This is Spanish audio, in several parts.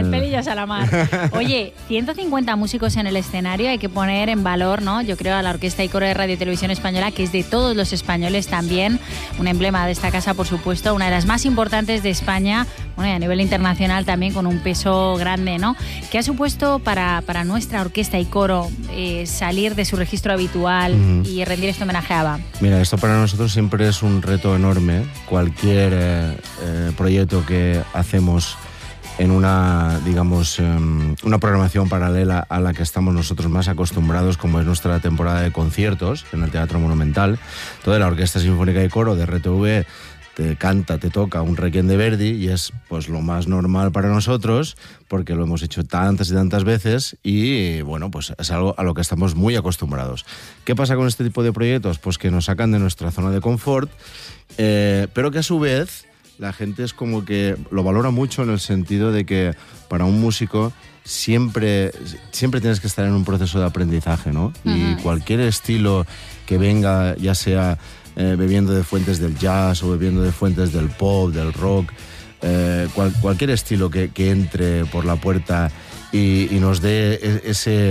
pelillos a la mar. Oye, 150 músicos en el escenario, hay que poner en valor, ¿no? Yo creo a la Orquesta y Coro de Radio y Televisión Española, que es de todos los españoles también, un emblema de esta casa, por supuesto, una de las más importantes de España, bueno, y a nivel internacional también con un peso grande, ¿no? ¿Qué ha supuesto para nuestra Orquesta y Coro salir de su registro habitual y rendir este homenaje a ABBA? Mira, esto para nosotros siempre es un reto enorme. Cualquier proyecto que hacemos en una, digamos, una programación paralela a la que estamos nosotros más acostumbrados, como es nuestra temporada de conciertos en el Teatro Monumental. Toda la Orquesta Sinfónica y Coro de RTV te toca un Requiem de Verdi y es pues lo más normal para nosotros porque lo hemos hecho tantas y tantas veces y bueno, pues es algo a lo que estamos muy acostumbrados. ¿Qué pasa con este tipo de proyectos? Pues que nos sacan de nuestra zona de confort, pero que a su vez la gente es como que lo valora mucho en el sentido de que para un músico siempre tienes que estar en un proceso de aprendizaje, ¿no? Y cualquier estilo que venga, ya sea bebiendo de fuentes del jazz o bebiendo de fuentes del pop, del rock, cualquier estilo que entre por la puerta y nos dé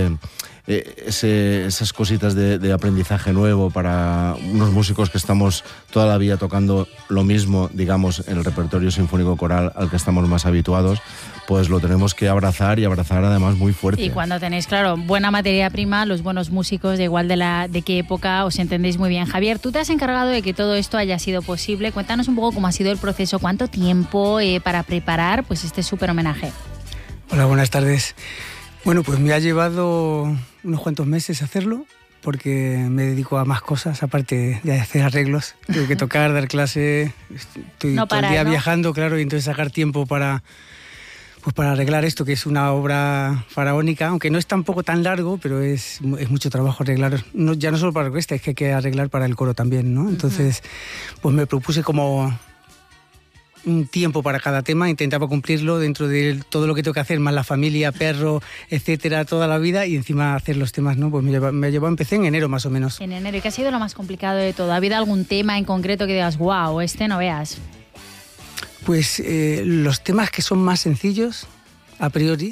esas cositas de aprendizaje nuevo para unos músicos que estamos toda la vida tocando lo mismo, digamos, en el repertorio sinfónico coral al que estamos más habituados, pues lo tenemos que abrazar y abrazar además muy fuerte. Y cuando tenéis, claro, buena materia prima, los buenos músicos, de igual de qué época, os entendéis muy bien. Javier, tú te has encargado de que todo esto haya sido posible. Cuéntanos un poco cómo ha sido el proceso, cuánto tiempo para preparar pues este súper homenaje. Hola, buenas tardes. Bueno, pues me ha llevado unos cuantos meses hacerlo, porque me dedico a más cosas, aparte de hacer arreglos. Tengo que tocar, dar clase, estoy todo el día viajando, claro, y entonces sacar tiempo para arreglar esto, que es una obra faraónica, aunque no es tampoco tan largo, pero es mucho trabajo arreglar, ya no solo para la orquesta, es que hay que arreglar para el coro también, ¿no? Entonces, pues me propuse como un tiempo para cada tema, intentaba cumplirlo dentro de todo lo que tengo que hacer, más la familia, perro, etcétera, toda la vida, y encima hacer los temas, ¿no? Pues empecé en enero más o menos. En enero, ¿y qué ha sido lo más complicado de todo? ¿Ha habido algún tema en concreto que digas, wow, este no veas? Pues los temas que son más sencillos, a priori,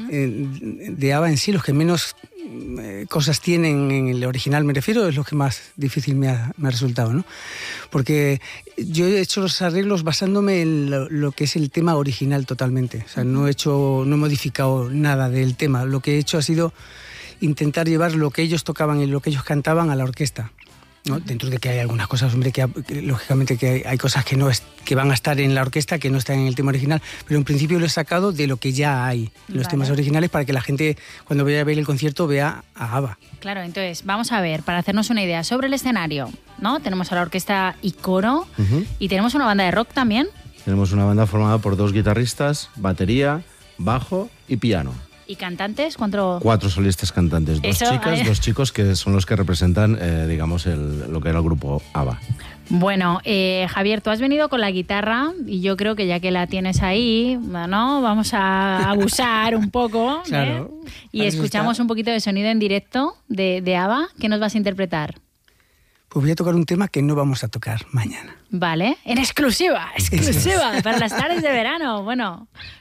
de ABBA en sí, los que menos cosas tienen en el original, me refiero, es lo que más difícil me ha resultado, ¿no? Porque yo he hecho los arreglos basándome en lo que es el tema original totalmente. O sea, no he modificado nada del tema. Lo que he hecho ha sido intentar llevar lo que ellos tocaban y lo que ellos cantaban a la orquesta, ¿no? Dentro de que hay algunas cosas, hombre, que lógicamente que hay cosas que van a estar en la orquesta que no están en el tema original, pero en principio lo he sacado de lo que ya hay, los temas originales, para que la gente cuando vaya a ver el concierto vea a ABBA. Claro, entonces vamos a ver, para hacernos una idea sobre el escenario, ¿no? Tenemos a la Orquesta y Coro y tenemos una banda de rock también. Tenemos una banda formada por 2 guitarristas, batería, bajo y piano. ¿Y cantantes? ¿Cuánto? 4 solistas cantantes, 2 chicas, 2 chicos que son los que representan, digamos, lo que era el grupo ABBA. Bueno, Javier, tú has venido con la guitarra y yo creo que ya que la tienes ahí, ¿no? Vamos a abusar un poco, claro, y escuchamos un poquito de sonido en directo de ABBA. ¿Qué nos vas a interpretar? Pues voy a tocar un tema que no vamos a tocar mañana. Vale, en exclusiva para las tardes de verano. Bueno,